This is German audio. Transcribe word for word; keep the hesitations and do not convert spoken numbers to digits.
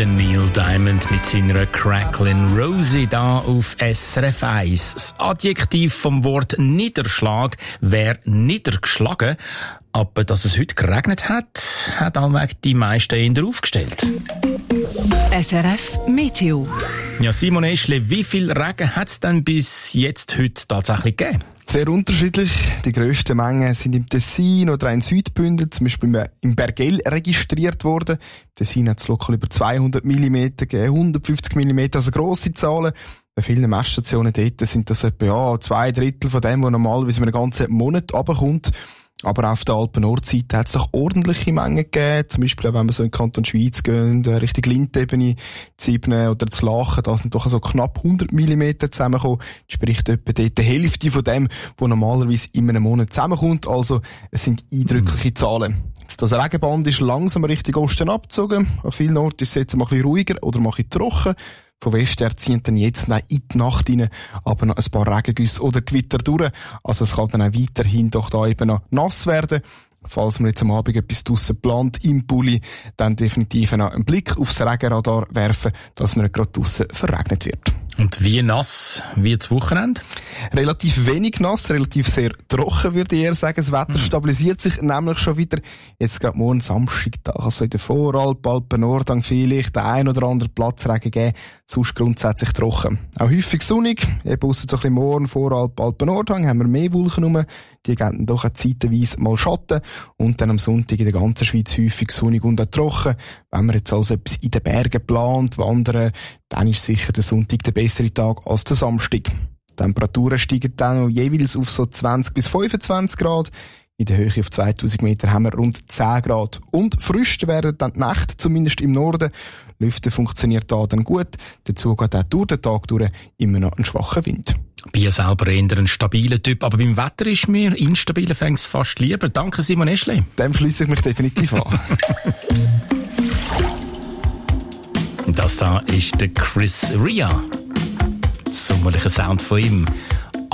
Der Neil Diamond mit seiner Cracklin' Rosie da auf S R F eins. Das Adjektiv vom Wort Niederschlag wäre niedergeschlagen. Aber dass es heute geregnet hat, hat allweg die meisten eher aufgestellt. S R F Meteo. Ja, Simon Eschle, wie viel Regen hat es denn bis jetzt heute tatsächlich gegeben? Sehr unterschiedlich. Die grössten Mengen sind im Tessin oder in Südbünden, zum Beispiel im Bergell, registriert worden. Im Tessin hat es lokal über zweihundert Millimeter gegeben, hundertfünfzig Millimeter, also grosse Zahlen. Bei vielen Messstationen dort sind das etwa ja, zwei Drittel von dem, was normalerweise einen ganzen Monat runterkommt. Aber auf der Alpen-Nordseite hat es auch ordentliche Mengen gegeben. Zum Beispiel, wenn wir so in den Kanton Schweiz gehen, Richtung Lindebene, Zibne oder zu Lachen, da sind doch so knapp hundert Millimeter zusammengekommen. Sprich, etwa dort die Hälfte von dem, was normalerweise in einem Monat zusammenkommt. Also, es sind eindrückliche mhm. Zahlen. Jetzt, das Regenband ist langsam Richtung Osten abgezogen. An vielen Orten ist es jetzt mal ein bisschen ruhiger oder mal ein bisschen trocken. Von Westen her ziehen dann jetzt noch in die Nacht rein, aber noch ein paar Regengüsse oder Gewitter durch. Also es kann dann auch weiterhin doch da eben noch nass werden. Falls man jetzt am Abend etwas draussen plant im Pulli, dann definitiv noch einen Blick aufs Regenradar werfen, dass man gerade draussen verregnet wird. Und wie nass wird das Wochenende? Relativ wenig nass, relativ sehr trocken, würde ich eher sagen. Das Wetter mhm. stabilisiert sich nämlich schon wieder. Jetzt gerade morgen Samstag, also in der Voralp, Alpen Nordhang vielleicht der ein oder andere Platzregen geben, sonst grundsätzlich trocken. Auch häufig sonnig, eben ausser so ein bisschen morgen Voralp, Alpen Nordhang haben wir mehr Wolken rum. Die geben doch auch zeitweise mal Schatten. Und dann am Sonntag in der ganzen Schweiz häufig sonnig und auch trocken. Wenn man jetzt also etwas in den Bergen plant, wandern, dann ist sicher der Sonntag der bessere Tag als der Samstag. Die Temperaturen steigen dann noch jeweils auf so zwanzig bis fünfundzwanzig Grad. In der Höhe auf zweitausend Meter haben wir rund zehn Grad. Und frisch werden dann die Nächte, zumindest im Norden. Lüften funktioniert da dann gut. Dazu geht auch durch den Tag durch immer noch ein schwacher Wind. Ich bin selber eher ein stabiler Typ, aber beim Wetter ist mir instabiler fängst fast lieber. Danke, Simon Eschle. Dem schliesse ich mich definitiv an. Das da ist der Chris Ria. Sommerlicher Sound von ihm.